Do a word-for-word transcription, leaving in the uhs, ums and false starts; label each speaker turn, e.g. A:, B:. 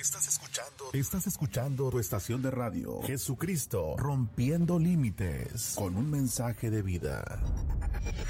A: Estás escuchando, estás escuchando tu estación de radio, Jesucristo Rompiendo Límites, con un mensaje de vida.